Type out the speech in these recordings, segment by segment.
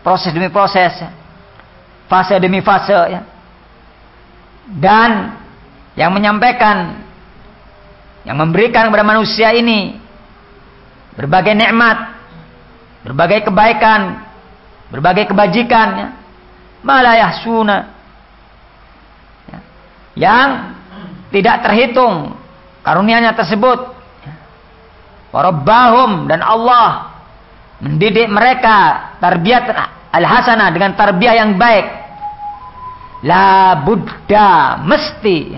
proses demi proses, fase demi fase, ya. Dan yang menyampaikan, yang memberikan kepada manusia ini berbagai nikmat, berbagai kebaikan, berbagai kebajikan, ya. Malah yahsuna, ya. Yang tidak terhitung karunia-Nya tersebut. Warabbahum, dan Allah mendidik mereka tarbiyat al-hasanah, dengan tarbiyah yang baik. La budda, mesti,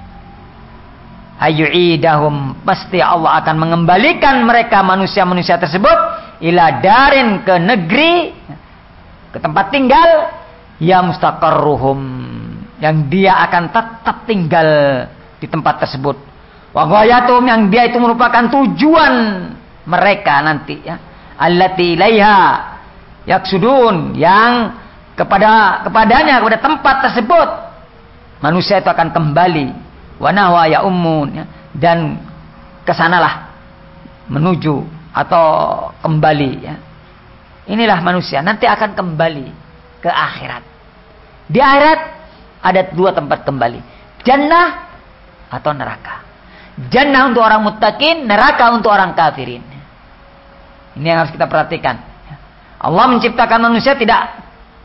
ayyuidahum, pasti Allah akan mengembalikan mereka, manusia-manusia tersebut, ila darin, ke negeri, ke tempat tinggal, ya mustaqarruhum, yang dia akan tetap tinggal di tempat tersebut. Wa ghayatum, yang dia itu merupakan tujuan mereka nanti, ya. Allati ilaiha yaksudun, yang kepadanya, kepada tempat tersebut manusia itu akan kembali. Wa nahwa ya ummun, ya. Dan kesanalah menuju atau kembali, ya. Inilah manusia nanti akan kembali ke akhirat. Di akhirat ada dua tempat kembali, jannah atau neraka. Jannah untuk orang muttaqin, neraka untuk orang kafirin. Ini yang harus kita perhatikan. Allah menciptakan manusia tidak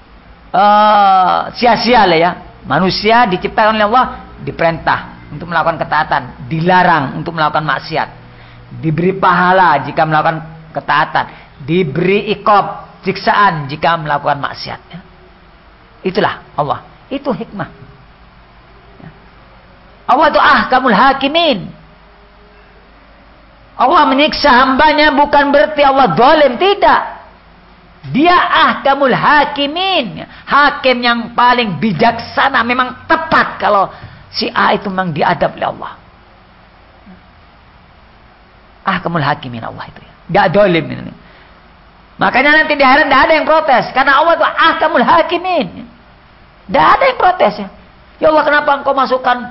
sia-sia lah, ya. Manusia diciptakan oleh Allah diperintah untuk melakukan ketaatan, dilarang untuk melakukan maksiat, diberi pahala jika melakukan ketaatan, diberi iqab, siksaan jika melakukan maksiat, ya. Itulah Allah, itu hikmah. Allah itu ahkamul hakimin. Allah menyiksa hambanya bukan berarti Allah zalim, tidak. Dia ahkamul hakimin, hakim yang paling bijaksana. Memang tepat kalau si A itu memang diadab oleh Allah. Ahkamul hakimin Allah itu, ya. Tidak zalim ini. Makanya nanti di akhirat tidak ada yang protes, karena Allah itu ahkamul hakimin. Tidak ada yang protes, ya. Ya Allah, kenapa engkau masukkan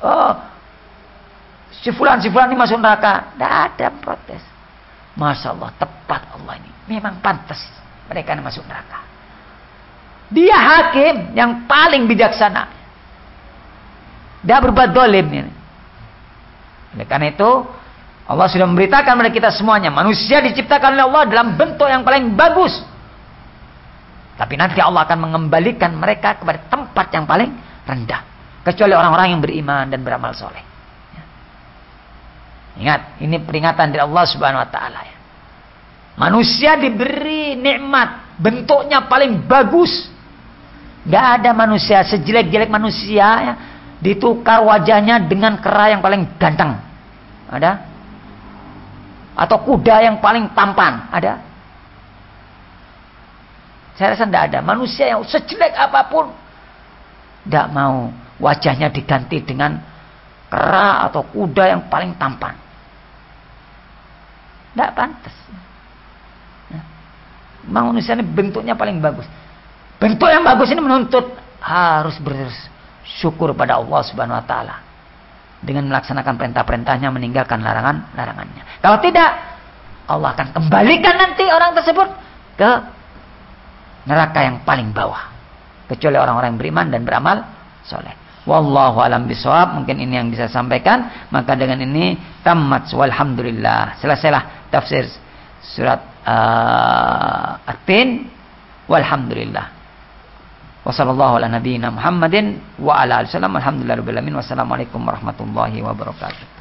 si fulan ini masuk neraka? Tidak ada yang protes. Masya Allah, tepat Allah ini. Memang pantas mereka yang masuk neraka. Dia hakim yang paling bijaksana. Dia berbuat zalim ini. Oleh karena itu Allah sudah memberitakan kepada kita semuanya, manusia diciptakan oleh Allah dalam bentuk yang paling bagus. Tapi nanti Allah akan mengembalikan mereka kepada tempat yang paling rendah, kecuali orang-orang yang beriman dan beramal soleh. Ya. Ingat, ini peringatan dari Allah Subhanahu Wa Taala. Ya. Manusia diberi nikmat, bentuknya paling bagus. Gak ada manusia sejelek-jelek manusia, ya, ditukar wajahnya dengan kera yang paling ganteng. Ada? Atau kuda yang paling tampan. Ada? Saya rasa tidak ada. Manusia yang sejelek apapun tidak mau wajahnya diganti dengan kera atau kuda yang paling tampan. Tidak pantas. Ya. Manusia ini bentuknya paling bagus. Bentuk yang bagus ini menuntut harus bersyukur pada Allah Subhanahu Wa Taala dengan melaksanakan perintah-perintahnya, meninggalkan larangan-larangannya. Kalau tidak, Allah akan kembalikan nanti orang tersebut ke neraka yang paling bawah, kecuali orang-orang yang beriman dan beramal soleh. Wallahu alam bisawab. Mungkin ini yang bisa sampaikan. Maka dengan ini tamat walhamdulillah, selesailah tafsir surat At-Tin. Walhamdulillah. Wassallallahu ala nabiyyina Muhammadin wa ala alihi wasallam. Alhamdulillahirabbil alamin. Wassalamualaikum warahmatullahi wabarakatuh.